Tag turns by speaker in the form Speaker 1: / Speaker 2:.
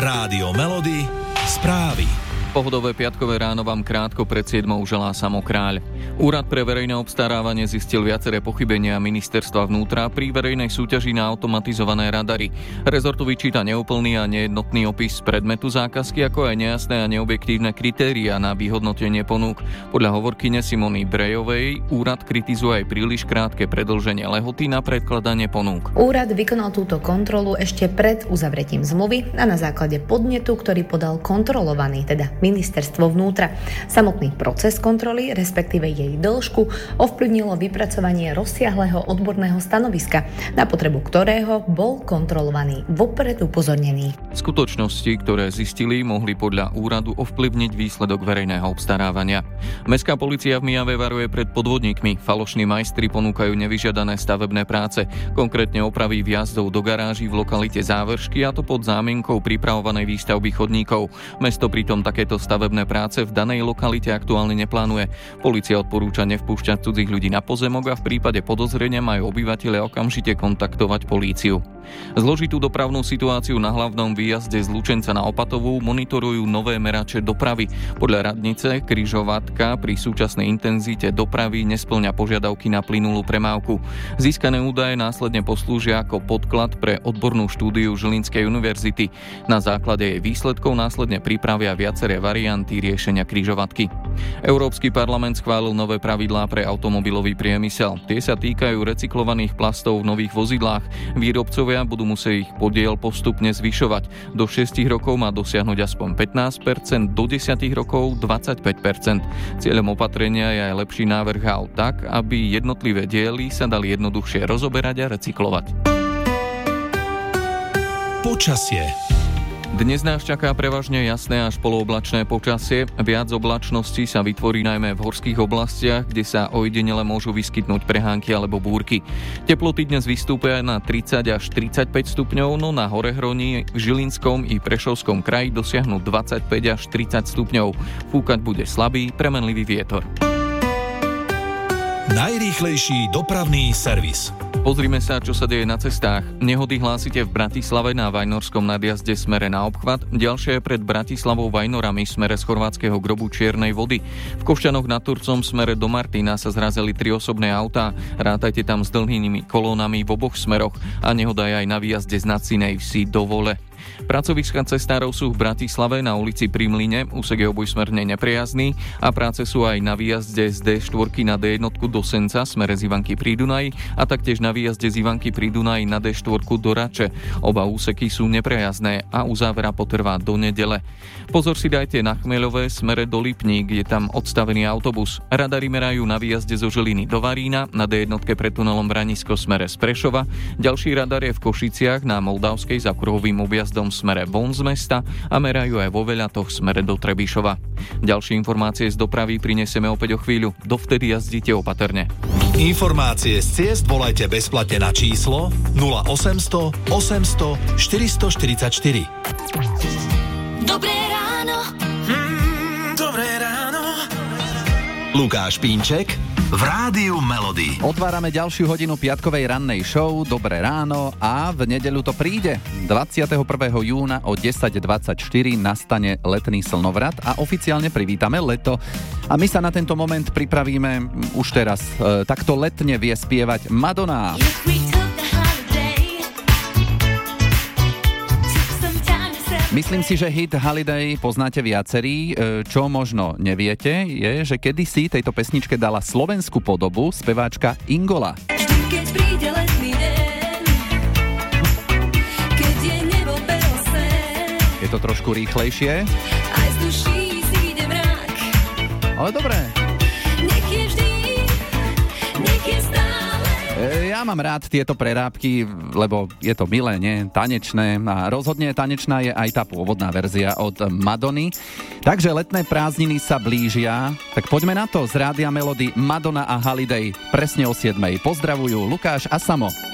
Speaker 1: Rádio Melody, správy.
Speaker 2: Pohodové piatkové ráno vám krátko pred 7 želá Samo Kráľ. Úrad pre verejné obstarávanie zistil viaceré pochybenia ministerstva vnútra pri verejnej súťaži na automatizované radary. Rezortu vyčíta neúplný a nejednotný opis predmetu zákazky, ako aj nejasné a neobjektívne kritériá na vyhodnotenie ponúk. Podľa hovorkyne Simony Brejovej úrad kritizuje aj príliš krátke predĺženie lehoty na predkladanie ponúk.
Speaker 3: Úrad vykonal túto kontrolu ešte pred uzavretím zmluvy a na základe podnetu, ktorý podal kontrolovaný, teda ministerstvo vnútra. Samotný proces kontroly, respektíve jej dĺžku, ovplyvnilo vypracovanie rozsiahleho odborného stanoviska, na potrebu ktorého bol kontrolovaný vopred upozornený.
Speaker 2: Skutočnosti, ktoré zistili, mohli podľa úradu ovplyvniť výsledok verejného obstarávania. Mestská polícia v Myjave varuje pred podvodníkmi. Falošní majstri ponúkajú nevyžiadané stavebné práce, konkrétne opravy vjazdov do garáží v lokalite Závršky, a to pod zámienkou pripravovanej výstavby chodníkov. Mesto pritom takéto stavebné práce v danej lokalite aktuálne neplánuje. Polícia odporúča nevpúšťať cudzích ľudí na pozemok a v prípade podozrenia majú obyvatelia okamžite kontaktovať políciu. Zložitú dopravnú situáciu na hlavnom výjazde z Lučenca na Opatovú monitorujú nové merače dopravy. Podľa radnice križovatka pri súčasnej intenzite dopravy nespĺňa požiadavky na plynulú premávku. Získané údaje následne poslúžia ako podklad pre odbornú štúdiu Žilinskej univerzity. Na základe jej výsledkov následne pripravia viaceré varianty riešenia križovatky. Európsky parlament schválil nové pravidlá pre automobilový priemysel. Tie sa týkajú recyklovaných plastov v nových vozidlách. Výrobcovia budú musieť ich podiel postupne zvyšovať. Do 6 rokov má dosiahnuť aspoň 15%, do 10 rokov 25%. Cieľom opatrenia je aj lepší návrh aut tak, aby jednotlivé diely sa dali jednoduchšie rozoberať a recyklovať.
Speaker 1: Počasie.
Speaker 2: Dnes nás čaká prevažne jasné až polooblačné počasie. Viac oblačností sa vytvorí najmä v horských oblastiach, kde sa ojedinele môžu vyskytnúť prehánky alebo búrky. Teploty dnes vystúpia na 30 až 35 stupňov, no na Horehroní, v Žilinskom i Prešovskom kraji dosiahnu 25 až 30 stupňov. Fúkať bude slabý, premenlivý vietor.
Speaker 1: Najrýchlejší dopravný servis.
Speaker 2: Pozrime sa, čo sa deje na cestách. Nehody hlásite v Bratislave na Vajnorskom nadjazde smere na obchvat, ďalšie je pred Bratislavou Vajnorami smere z chorvátskeho Grobu Čiernej Vody. V Košťanoch nad Turcom smere do Martina sa zrazili 3 osobné autá. Rátajte tam s dlhými kolónami v oboch smeroch a nehoda je aj na výjazde z Nacinej Vsi do Vole. Pracoviska cestárov sú v Bratislave na ulici Pri Mlyne, úsek je obojsmerne nepriazný, a práce sú aj na výjazde z D4 na D1 do Senca smere z Ivanky pri Dunaji a taktiež na výjazde z Ivanky pri Dunaji na D4 do Rače. Oba úseky sú neprejazné a uzávera potrvá do nedele. Pozor si dajte na Chmeľové smere do Lipník, je tam odstavený autobus. Radary merajú na výjazde zo Žiliny do Varína, na D1 pred tunelom Branisko smere z Prešova. Ďalší radar je v Košiciach na Moldavskej za kruhovým objazdom smere von z mesta a merajú aj vo Veľatoch smere do Trebišova. Ďalšie informácie z dopravy prinesieme opäť o chvíľu. Dovtedy jazdite opatrne.
Speaker 1: Informácie z ciest volajte bezplatne na číslo 0800 800 444.
Speaker 4: Dobré ráno.
Speaker 1: Dobré ráno. Lukáš Pínček v Rádiu Melody.
Speaker 5: Otvárame ďalšiu hodinu piatkovej rannej show Dobré ráno a v nedeľu to príde. 21. júna o 10:24 nastane letný slnovrat a oficiálne privítame leto. A my sa na tento moment pripravíme už teraz. Takto letne vie spievať Madonna. Myslím si, že hit Holiday poznáte viacerí. Čo možno neviete, je, že kedysi tejto pesničke dala slovenskú podobu speváčka Ingola. Je to trošku rýchlejšie. Ale dobré. Ja mám rád tieto prerábky, lebo je to milé, nie? Tanečné. A rozhodne tanečná je aj tá pôvodná verzia od Madony. Takže letné prázdniny sa blížia. Tak poďme na to z Rádia Melody Madonna a Holiday presne o 7:00. Pozdravujú Lukáš a Samo.